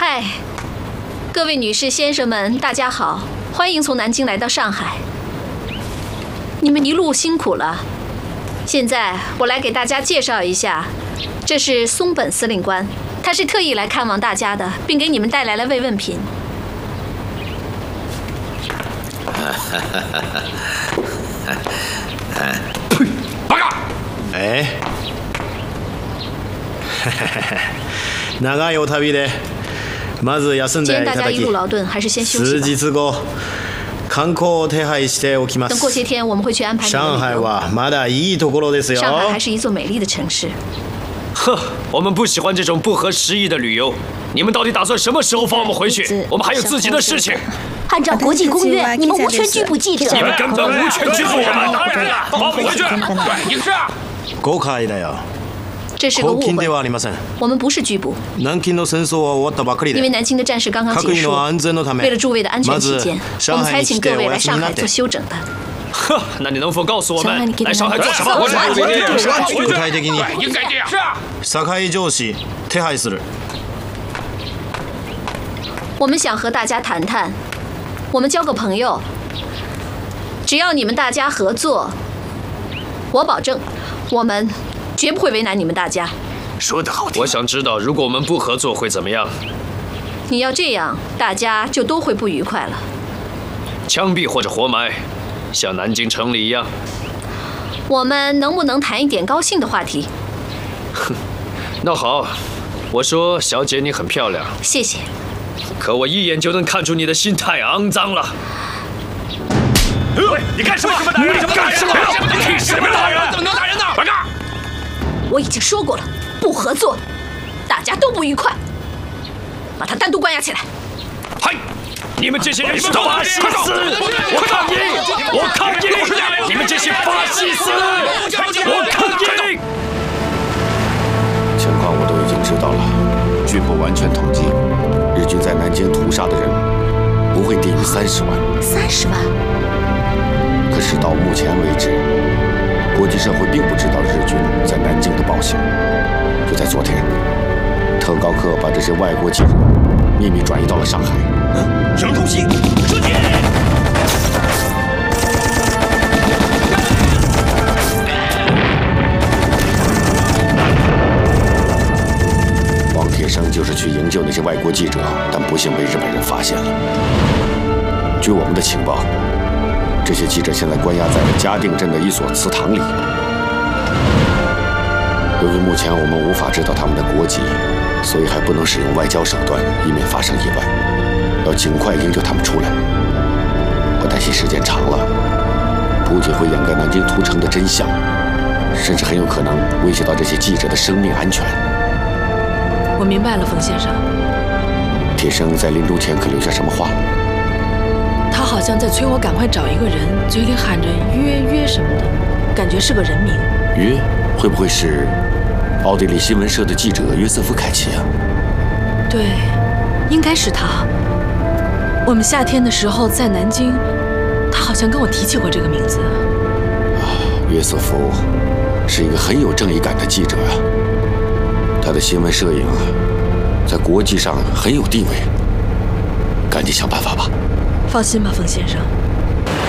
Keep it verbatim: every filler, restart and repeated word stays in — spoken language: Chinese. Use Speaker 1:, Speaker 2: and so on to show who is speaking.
Speaker 1: 嗨，各位女士、先生们，大家好，欢迎从南京来到上海。你们一路辛苦了。现在我来给大家介绍一下，这是松本司令官，他是特意来看望大家的，并给你们带来了慰问品。
Speaker 2: 呸！八嘎！
Speaker 3: 哎。長いお旅でまず休んでいただき、数日後観光を手配しておきます。
Speaker 1: 等过些天我们会去安排。
Speaker 3: 上海はまだいいところですよ。
Speaker 1: 上海还是一座美丽的城市。
Speaker 2: 呵，我们不喜欢这种不合时宜的旅游。你们到底打算什么时候放我们回去？我们还有自己的事情。
Speaker 4: 按照国际公约，你们无权拘捕记者。
Speaker 2: 你们根本无权拘捕我们，放我们回去。对，是。
Speaker 3: 誤解だよ。
Speaker 1: 这是个误会。我们不是拘捕。
Speaker 3: 南京の戦争は終わったばかりで。
Speaker 1: 因为南京的战事刚刚结束，为了诸位的安全起见，我们才请各位来上海做休整的。
Speaker 2: 呵，那你能否告诉我们来上海做什么？
Speaker 3: 具体的に
Speaker 2: 应该这样。是啊。
Speaker 3: 堺上司手配する。
Speaker 1: 我们想和大家谈谈，我们交个朋友。只要你们大家合作，我保证，我们绝不会为难你们大家。
Speaker 2: 说得好听。我想知道，如果我们不合作会怎么样？
Speaker 1: 你要这样，大家就都会不愉快了。
Speaker 2: 枪毙或者活埋，像南京城里一样。
Speaker 1: 我们能不能谈一点高兴的话题？
Speaker 2: 哼，那好，我说，小姐你很漂亮。
Speaker 1: 谢谢。
Speaker 2: 可我一眼就能看出你的心太肮脏了。喂，你干什么？你干什么？你凭什么打人？怎么能打人呢？八嘎！
Speaker 1: 我已经说过了，不合作，大家都不愉快，把他单独关押起来。
Speaker 2: 嗨！你们这些人是法西斯！我抗议！我抗议！你们这些法西斯！我抗议！
Speaker 5: 情况我都已经知道了，据不完全统计，日军在南京屠杀的人不会低于三十万。
Speaker 4: 三十万。
Speaker 5: 可是到目前为止，国际社会并不知道日军在南京的暴行。就在昨天，特高科把这些外国记者秘密转移到了上海。
Speaker 2: 嗯，什么东西？射击！
Speaker 5: 王铁生就是去营救那些外国记者，但不幸被日本人发现了。据我们的情报，这些记者现在关押在嘉定镇的一所祠堂里。由于目前我们无法知道他们的国籍，所以还不能使用外交手段，以免发生意外。要尽快营救他们出来。我担心时间长了，不仅会掩盖南京屠城的真相，甚至很有可能威胁到这些记者的生命安全。
Speaker 6: 我明白了，冯先生。
Speaker 5: 铁生在临终前可留下什么话？
Speaker 6: 他好像在催我赶快找一个人，嘴里喊着约约什么的，感觉是个人名。
Speaker 5: 约会不会是奥地利新闻社的记者约瑟夫·凯奇啊？
Speaker 6: 对，应该是他。我们夏天的时候在南京，他好像跟我提起过这个名字。
Speaker 5: 啊，约瑟夫是一个很有正义感的记者啊，他的新闻摄影啊，在国际上很有地位，赶紧想办法吧。
Speaker 6: 放心吧，冯先生。